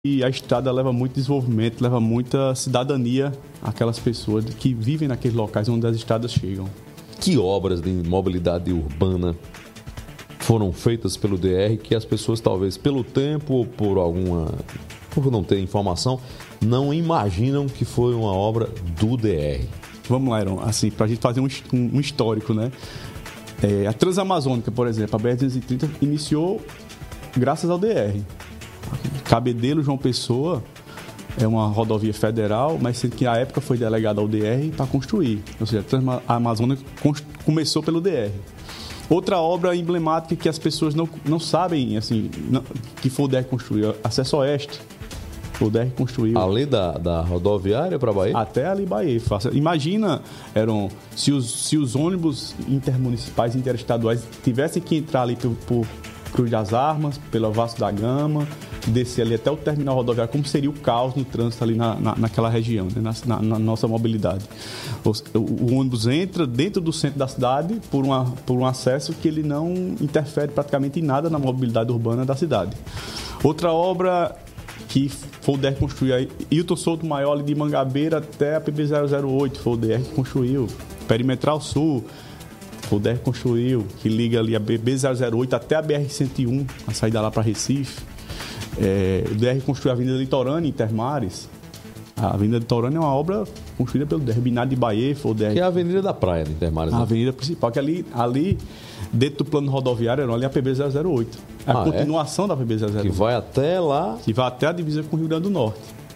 E a estrada leva muito desenvolvimento, leva muita cidadania àquelas pessoas que vivem naqueles locais onde as estradas chegam. Que obras de mobilidade urbana foram feitas pelo DR que as pessoas, talvez pelo tempo ou por não ter informação, não imaginam que foi uma obra do DR? Vamos lá, Heron, assim, para a gente fazer um histórico, né? A Transamazônica, por exemplo, a BR-230 iniciou graças ao DR. Cabedelo, João Pessoa, é uma rodovia federal, mas sendo que a época foi delegada ao DR para construir. Ou seja, a Transamazônica começou pelo DR. Outra obra emblemática que as pessoas não sabem, assim, que foi o DR construiu, Acesso Oeste. O DR construiu. Ali da rodoviária para Bahia? Até ali Bahia. Imagina, se os ônibus intermunicipais, interestaduais tivessem que entrar ali por Cruz das Armas, pela Vasco da Gama, descer ali até o terminal rodoviário, como seria o caos no trânsito ali naquela região, né? na nossa mobilidade. O ônibus entra dentro do centro da cidade por um acesso que ele não interfere praticamente em nada na mobilidade urbana da cidade. Outra obra que foi o DR que construiu, Hilton Souto Maior, ali de Mangabeira até a PB008, foi o DR que construiu. Perimetral Sul, o DR construiu, que liga ali a BB008 até a BR-101, a saída lá para Recife. O DR construiu a Avenida Litorânea, em Termares. A Avenida Litorânea é uma obra construída pelo DR. Binário de Bahia, foi o DR. Que é a Avenida da Praia, de Termares. A avenida principal, que ali dentro do plano rodoviário, ali é a PB008. É a continuação da PB008. Que vai até lá. Que vai até a divisa com o Rio Grande do Norte.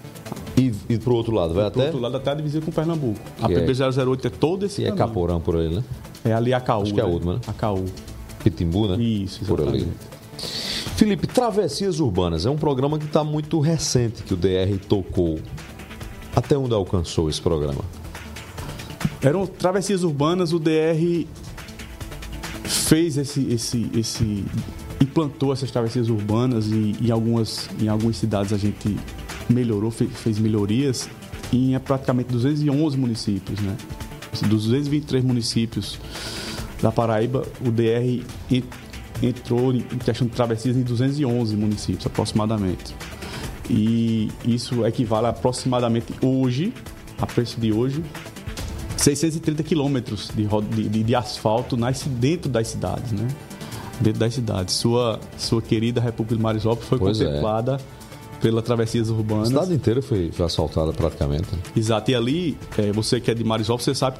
E pro outro lado, vai até? Pro outro lado, até a divisa com Pernambuco. A PB008 é todo esse caminho. E é Caporã por aí, né? É ali Acaú. Acho que é a última, né? Acaú. Pitimbu, né? Isso, exatamente. Por ali. Felipe, Travessias Urbanas é um programa que está muito recente, que o DR tocou. Até onde alcançou esse programa? Eram Travessias Urbanas, o DR fez implantou essas travessias urbanas e em algumas cidades a gente melhorou, fez melhorias em praticamente 211 municípios, né? Dos 223 municípios da Paraíba, o DR entrou em questão de travessias em 211 municípios, aproximadamente. E isso equivale a aproximadamente hoje, a preço de hoje, 630 quilômetros de asfalto dentro das cidades, né? Dentro das cidades. Sua querida República de Marisópolis foi contemplada pela Travessias Urbanas. A cidade inteira foi asfaltada praticamente. Exato. E ali, você que é de Marisópolis, você sabe